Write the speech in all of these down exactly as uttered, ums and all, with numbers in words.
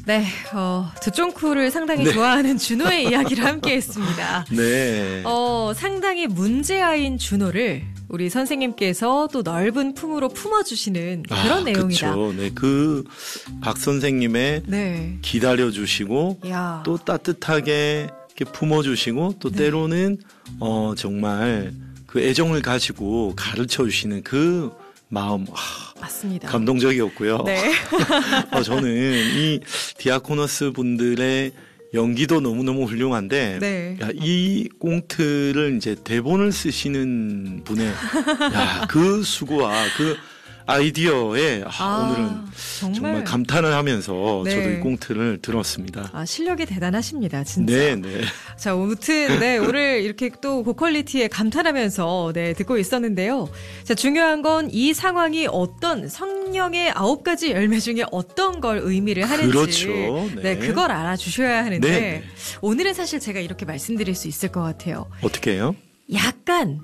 네, 어, 두쫑쿠를 상당히 네. 좋아하는 준호의 이야기를 함께 했습니다. 네. 어, 상당히 문제아인 준호를 우리 선생님께서 또 넓은 품으로 품어주시는 그런 아, 내용이다. 그렇죠. 네, 그 박 선생님의 네. 기다려주시고 야. 또 따뜻하게 이렇게 품어주시고 또 네. 때로는 어, 정말 그 애정을 가지고 가르쳐 주시는 그 마음, 아, 맞습니다. 감동적이었고요. 네. 어, 저는 이 디아코너스 분들의 연기도 너무너무 훌륭한데, 네. 야, 이 꽁트를 이제 대본을 쓰시는 분의, 야, 그 수고와 그 아이디어에, 아, 아, 오늘은 정말, 정말 감탄을 하면서 네. 저도 이 꽁트를 들었습니다. 아, 실력이 대단하십니다, 진짜. 네, 네. 자, 아무튼, 네, 오늘 이렇게 또 고퀄리티에 감탄하면서, 네, 듣고 있었는데요. 자, 중요한 건 이 상황이 어떤 성령의 아홉 가지 열매 중에 어떤 걸 의미를 하는지. 그렇죠. 네, 네. 그걸 알아주셔야 하는데, 네, 네. 오늘은 사실 제가 이렇게 말씀드릴 수 있을 것 같아요. 어떻게 해요? 약간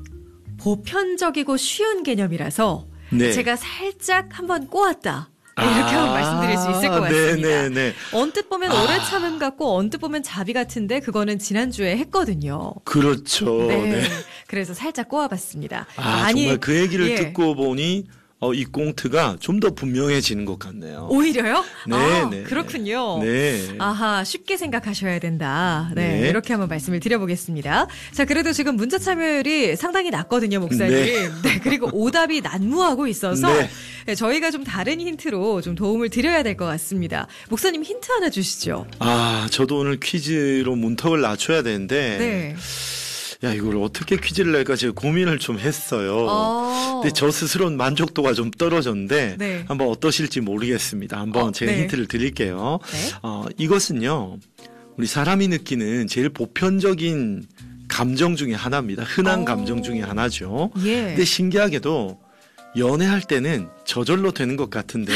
보편적이고 쉬운 개념이라서, 네. 제가 살짝 한번 꼬았다. 이렇게 아, 한번 말씀드릴 수 있을 것 같습니다. 네, 네, 네. 언뜻 보면 아. 오래 참음 같고 언뜻 보면 자비 같은데 그거는 지난주에 했거든요. 그렇죠. 네. 네. 그래서 살짝 꼬아봤습니다. 아, 많이, 정말 그 얘기를 예. 듣고 보니 어, 이 꽁트가 좀 더 분명해지는 것 같네요. 오히려요? 네, 아, 네. 그렇군요. 네. 아하, 쉽게 생각하셔야 된다. 네, 네. 이렇게 한번 말씀을 드려보겠습니다. 자, 그래도 지금 문자 참여율이 상당히 낮거든요, 목사님. 네. 네, 그리고 오답이 난무하고 있어서 네. 네, 저희가 좀 다른 힌트로 좀 도움을 드려야 될 것 같습니다. 목사님 힌트 하나 주시죠. 아, 저도 오늘 퀴즈로 문턱을 낮춰야 되는데, 네. 야, 이걸 어떻게 퀴즈를 낼까 제가 고민을 좀 했어요. 어. 근데 저 스스로는 만족도가 좀 떨어졌는데, 네. 한번 어떠실지 모르겠습니다. 한번 어, 제가 네. 힌트를 드릴게요. 네. 어, 이것은요, 우리 사람이 느끼는 제일 보편적인 감정 중에 하나입니다. 흔한 오. 감정 중에 하나죠. 예. 근데 신기하게도 연애할 때는 저절로 되는 것 같은데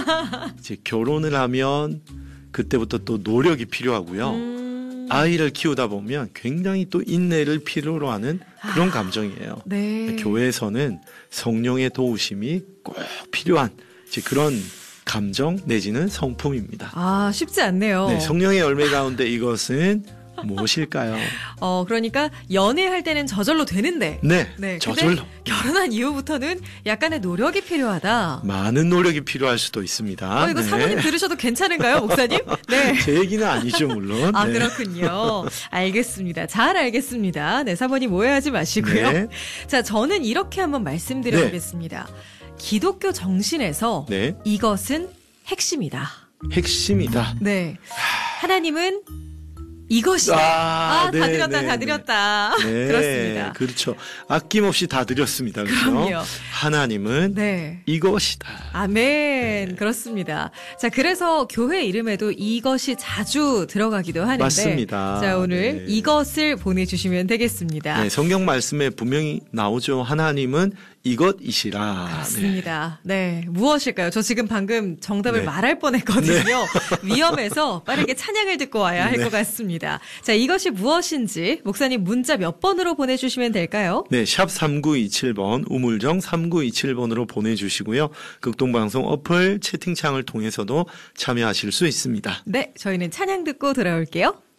이제 결혼을 하면 그때부터 또 노력이 필요하고요. 음. 아이를 키우다 보면 굉장히 또 인내를 필요로 하는 그런 감정이에요. 네. 교회에서는 성령의 도우심이 꼭 필요한 이제 그런 감정 내지는 성품입니다. 아, 쉽지 않네요. 네, 성령의 열매 가운데 이것은 무엇일까요? 어, 그러니까 연애할 때는 저절로 되는데. 네, 네. 저절로. 근데 결혼한 이후부터는 약간의 노력이 필요하다. 많은 노력이 필요할 수도 있습니다. 어, 이거 네. 사모님 들으셔도 괜찮은가요, 목사님? 네. 제 얘기는 아니죠, 물론. 아, 네. 그렇군요. 알겠습니다. 잘 알겠습니다. 네, 사모님 오해하지 마시고요. 네. 자, 저는 이렇게 한번 말씀드려보겠습니다. 기독교 정신에서 네. 이것은 핵심이다. 핵심이다. 네. 하나님은 이것이다. 아, 아, 네, 다 드렸다, 네, 다 네. 드렸다. 네, 그렇습니다. 그렇죠. 아낌없이 다 드렸습니다. 그렇죠? 그럼요. 하나님은 네. 이것이다. 아멘. 그렇습니다. 자, 그래서 교회 이름에도 이것이 자주 들어가기도 하는데. 맞습니다. 자, 오늘 네. 이것을 보내주시면 되겠습니다. 네, 성경 말씀에 분명히 나오죠. 하나님은 이것이시라. 그렇습니다. 네. 무엇일까요? 저 지금 방금 정답을 네. 말할 뻔했거든요. 위험해서 빠르게 찬양을 듣고 와야 할 것 네. 같습니다. 자, 이것이 무엇인지 목사님 문자 몇 번으로 보내주시면 될까요? 네, 샵 삼구이칠 번, 우물정 삼구이칠 번으로 보내주시고요. 극동방송 어플 채팅창을 통해서도 참여하실 수 있습니다. 네. 저희는 찬양 듣고 돌아올게요.